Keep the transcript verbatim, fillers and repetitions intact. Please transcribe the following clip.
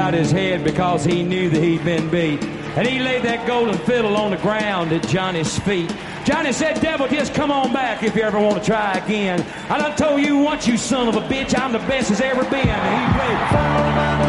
out his head because he knew that he'd been beat. And he laid that golden fiddle on the ground at Johnny's feet. Johnny said, devil, just come on back if you ever want to try again. I done told you once, you son of a bitch, I'm the best as ever been. And he played.